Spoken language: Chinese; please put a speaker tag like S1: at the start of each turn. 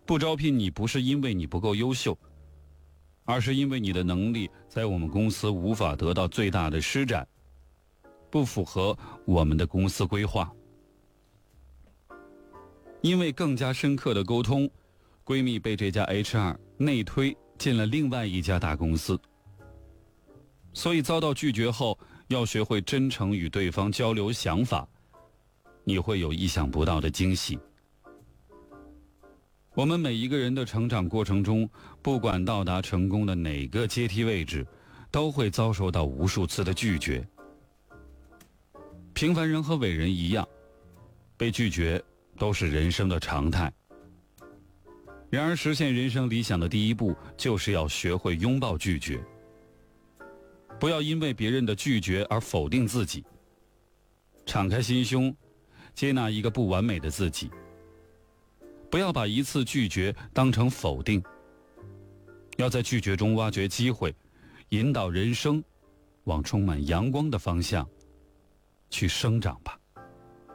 S1: 不招聘你不是因为你不够优秀，而是因为你的能力在我们公司无法得到最大的施展，不符合我们的公司规划。因为更加深刻的沟通，闺蜜被这家 HR 内推进了另外一家大公司，所以遭到拒绝后，要学会真诚与对方交流想法，你会有意想不到的惊喜。我们每一个人的成长过程中，不管到达成功的哪个阶梯位置，都会遭受到无数次的拒绝。平凡人和伟人一样，被拒绝都是人生的常态。然而实现人生理想的第一步，就是要学会拥抱拒绝。不要因为别人的拒绝而否定自己，敞开心胸，接纳一个不完美的自己。不要把一次拒绝当成否定，要在拒绝中挖掘机会，引导人生往充满阳光的方向去生长吧。